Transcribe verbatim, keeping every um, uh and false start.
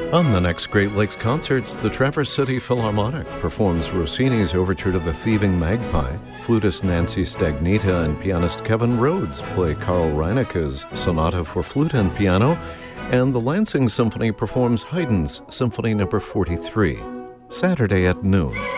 On the next Great Lakes Concerts, the Traverse City Philharmonic performs Rossini's Overture to the Thieving Magpie. Flutist Nancy Stagnita and pianist Kevin Rhodes play Karl Reineke's Sonata for Flute and Piano, and the Lansing Symphony performs Haydn's Symphony Number forty-three. Saturday at noon.